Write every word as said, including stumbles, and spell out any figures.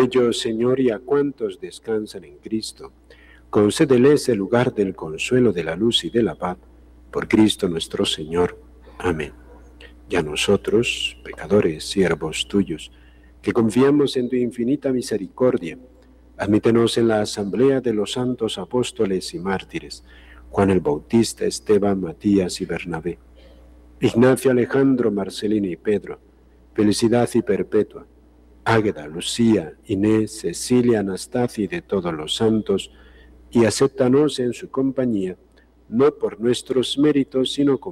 ellos, Señor, y a cuantos descansan en Cristo, concédeles el lugar del consuelo, de la luz y de la paz, por Cristo nuestro Señor. Amén. Y a nosotros, pecadores, siervos tuyos, que confiamos en tu infinita misericordia, admítenos en la asamblea de los santos apóstoles y mártires, Juan el Bautista, Esteban, Matías y Bernabé, Ignacio, Alejandro, Marcelino y Pedro, Felicidad y Perpetua, Águeda, Lucía, Inés, Cecilia, Anastasia y de todos los santos, y acéptanos en su compañía, no por nuestros méritos, sino con